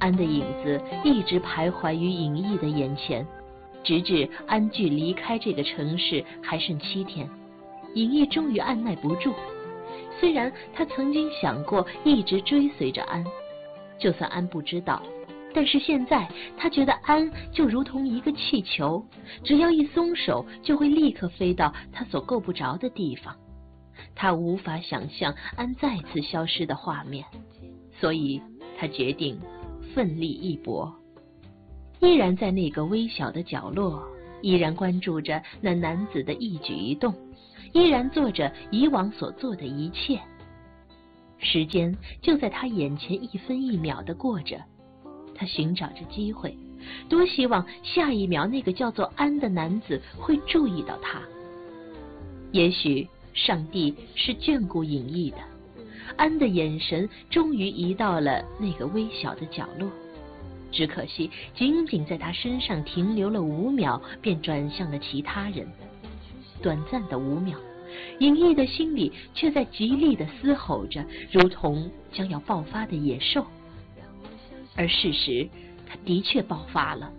安的影子一直徘徊于尹翊的眼前，直至安距离开这个城市还剩7天，尹翊终于按耐不住。虽然他曾经想过一直追随着安，就算安不知道，但是现在他觉得安就如同一个气球，只要一松手就会立刻飞到他所够不着的地方。他无法想象安再次消失的画面，所以他决定奋力一搏。依然在那个微小的角落，依然关注着那男子的一举一动，依然做着以往所做的一切。时间就在他眼前一分一秒地过着，他寻找着机会，多希望下一秒那个叫做安的男子会注意到他。也许上帝是眷顾尹翊的，安的眼神终于移到了那个微小的角落，只可惜仅仅在他身上停留了5秒，便转向了其他人。短暂的5秒，尹翊的心里却在极力地嘶吼着，如同将要爆发的野兽。而事实，他的确爆发了。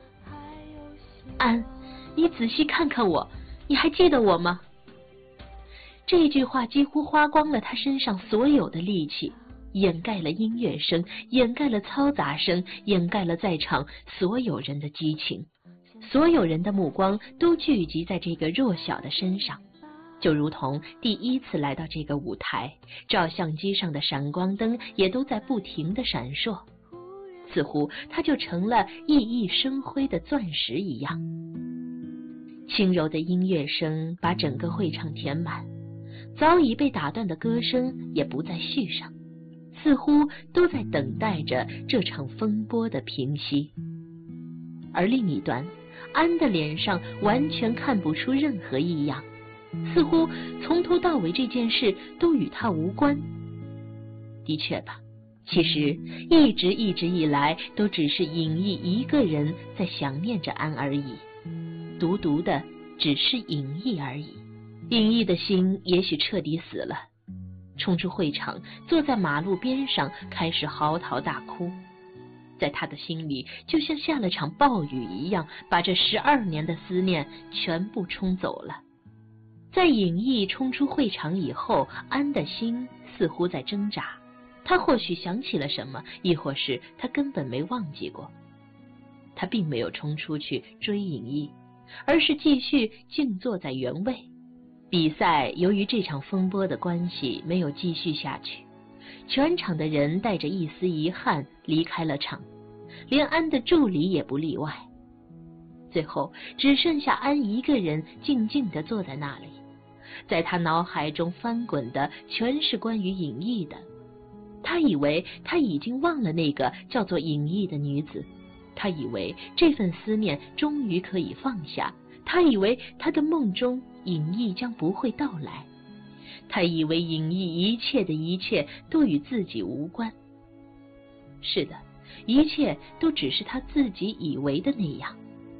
安，你仔细看看我，你还记得我吗？这句话几乎花光了他身上所有的力气，掩盖了音乐声，掩盖了嘈杂声，掩盖了在场所有人的激情。所有人的目光都聚集在这个弱小的身上，就如同第一次来到这个舞台，照相机上的闪光灯也都在不停地闪烁，似乎它就成了熠熠生辉的钻石一样。轻柔的音乐声把整个会场填满，早已被打断的歌声也不再续上，似乎都在等待着这场风波的平息。而另一端，安的脸上完全看不出任何异样，似乎从头到尾这件事都与他无关。的确吧，其实一直以来都只是尹翊一个人在想念着安而已，独独的只是尹翊而已。尹翊的心也许彻底死了，冲出会场，坐在马路边上开始嚎啕大哭。在他的心里就像下了场暴雨一样，把这12年的思念全部冲走了。在尹翊冲出会场以后，安的心似乎在挣扎，他或许想起了什么，亦或是他根本没忘记过。他并没有冲出去追尹翊，而是继续静坐在原位。比赛由于这场风波的关系没有继续下去，全场的人带着一丝遗憾离开了场，连安的助理也不例外。最后只剩下安一个人静静地坐在那里，在他脑海中翻滚的全是关于尹翊的。他以为他已经忘了那个叫做尹翊的女子，他以为这份思念终于可以放下，他以为他的梦中尹翊将不会到来，他以为尹翊一切的一切都与自己无关。是的，一切都只是他自己以为的那样。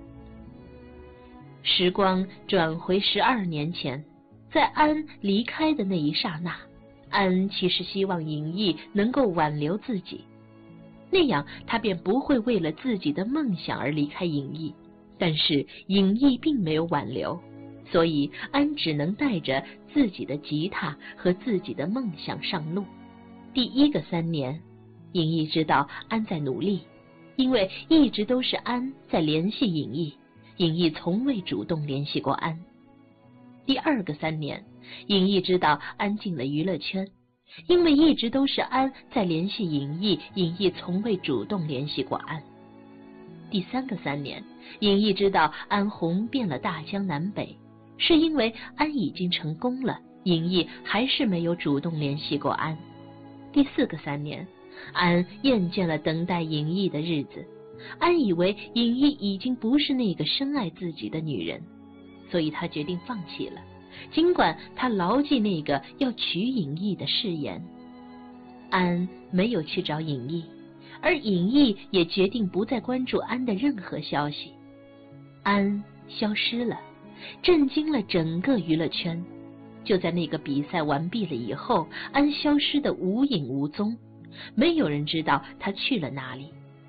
时光转回12年前，在安离开的那一刹那，安其实希望尹翊能够挽留自己，那样他便不会为了自己的梦想而离开尹翊。但是尹翊并没有挽留，所以安只能带着自己的吉他和自己的梦想上路。第1个3年，尹翊知道安在努力，因为一直都是安在联系尹翊，尹翊从未主动联系过安。第2个3年，尹翊知道安进了娱乐圈，因为一直都是安在联系尹翊，尹翊从未主动联系过安。第3个3年，尹翊知道安红遍了大江南北，是因为安已经成功了，尹翊还是没有主动联系过安。第4个3年，安厌倦了等待尹翊的日子，安以为尹翊已经不是那个深爱自己的女人，所以他决定放弃了，尽管他牢记那个要娶尹翊的誓言。安没有去找尹翊，而尹翊也决定不再关注安的任何消息。安消失了，震惊了整个娱乐圈。就在那个比赛完毕了以后，安消失得无影无踪，没有人知道他去了哪里，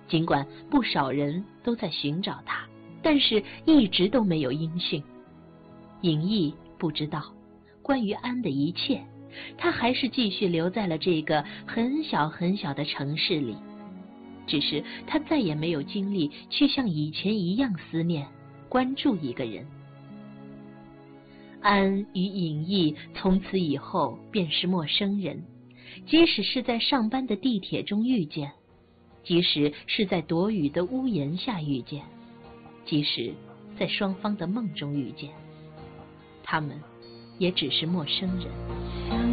尽管不少人都在寻找他，但是一直都没有音讯。尹毅不知道关于安的一切，他还是继续留在了这个很小很小的城市里，只是他再也没有精力去像以前一样思念、关注一个人。安与尹毅从此以后便是陌生人，即使是在上班的地铁中遇见，即使是在躲雨的屋檐下遇见，即使在双方的梦中遇见，他们也只是陌生人。